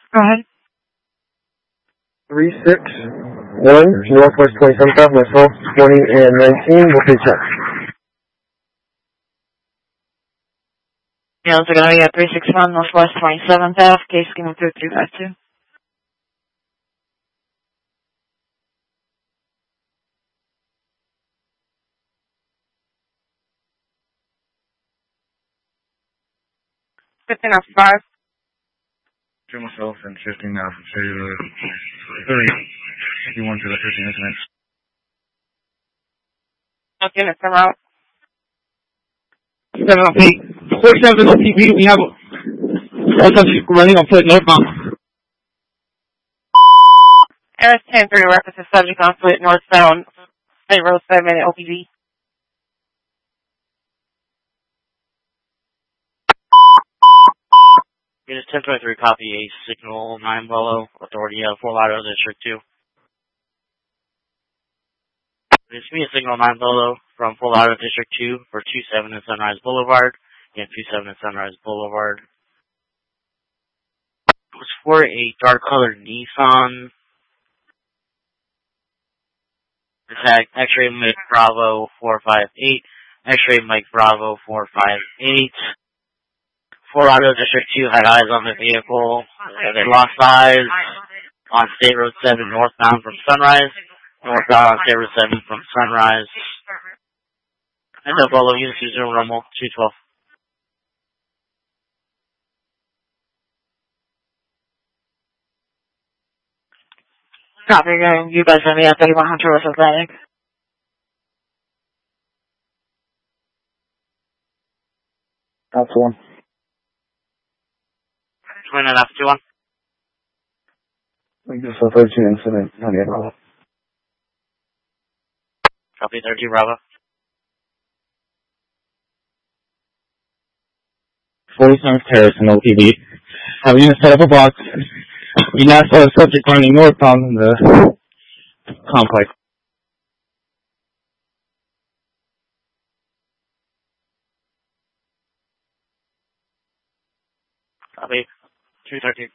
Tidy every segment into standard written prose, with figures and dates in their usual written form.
Go ahead. 361 Northwest 27th Ave, myself, 20 and 19, will be checked. Yeah, it's going to be at 361 Northwest 27th Ave, case scheme 3352. Fifteen after 5. To myself and 15 now from 31 to the 15 incident. Okay, it's come out. 7 on P. 47 on TV, we have a subject running on foot northbound. MS-10-3 references subject on foot northbound, State Road 7 at OPV. Unit 1023, copy a signal 9 Bravo, authority of Fort Lauderdale District 2. It's me a signal 9 Bravo from Fort Lauderdale District 2 for 27 and Sunrise Boulevard. Again, 27 and Sunrise Boulevard. It was for a dark colored Nissan. It had X-ray Mike Bravo 458, X-ray Mike Bravo 458. Fort Lauderdale District 2 had eyes on the vehicle. They lost eyes on State Road 7 northbound from Sunrise. Northbound on State Road 7 from Sunrise. And the follow unit 20 Rumble 212. Copy, you guys send me at 31 Hunter West Atlantic. That's one. 29 after 21. We just saw 13 incident, 98 Bravo. Copy 32 Bravo. 47th Terrace in OPV. Have unit set up a box. We now saw a subject running northbound in the complex. Copy 213.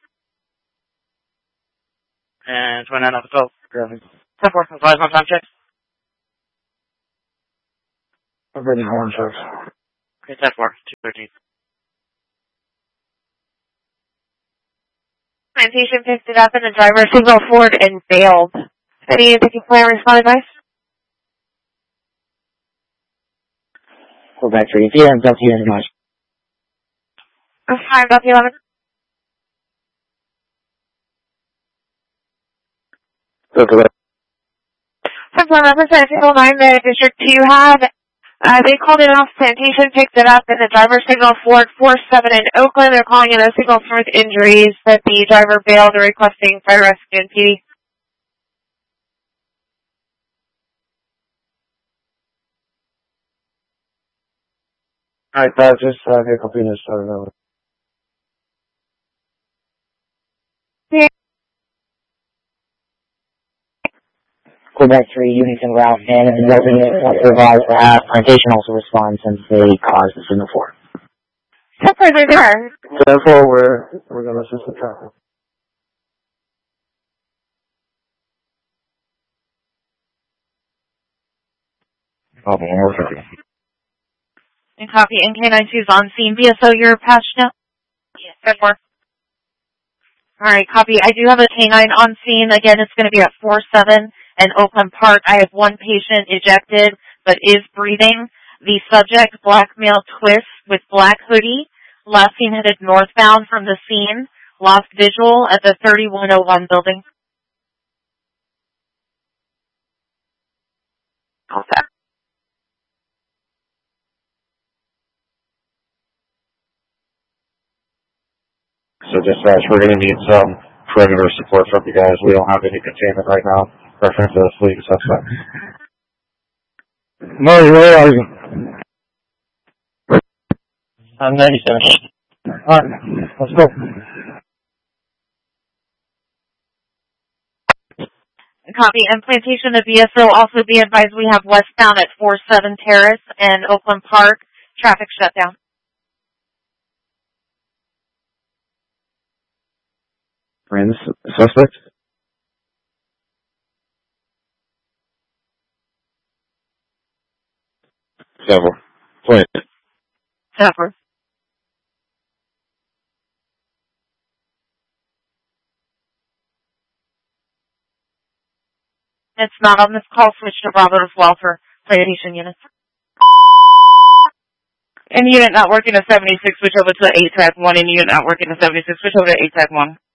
And 29 after 12. Graphic. 10-4. Advise on time check. I'm ready horn checks. Okay, 10-4. 213. Plantation picked it up and the driver signaled forward and bailed. Any taking plan respond advice? Quebec 3. Yeah, I'm Delta Unit March. Hi, Delta 11. Delta 10-4 representative signal 9 that District 2 had. They called it off. Plantation picked it up, and the driver signaled forward 47 in Oakland. They're calling it a signal for injuries that the driver bailed or requesting fire rescue and PD. Alright, that just vehicle Venus started over. Quebec 3, units en route, and the resident wants to advise to have Plantation also respond since they caused the signal 4. Separate there. Therefore, we're going to assist the traffic. Copy, and we're ready. And copy NK92 is on scene. BSO, you're patched now? Yes. 10-4. Alright, copy. I do have a K9 on scene. Again, it's going to be at 47 and Oakland Park. I have one patient ejected, but is breathing. The subject, black male twist with black hoodie, last seen headed northbound from the scene, lost visual at the 3101 building. Okay. So dispatch, we're going to need some perimeter support from you guys. We don't have any containment right now. Reference to the fleet suspect. Murray, where are you? I'm 97. Alright, let's go. Copy. And Plantation of BSO, also be advised we have westbound at 47 Terrace and Oakland Park. Traffic shutdown. Friends, suspect? Several. Point. Separate. It's not on this call. Switch to Bravo as well for citation units. And unit not working to 76, switch over to 8-1. And unit not working to 76, switch over to 8-1.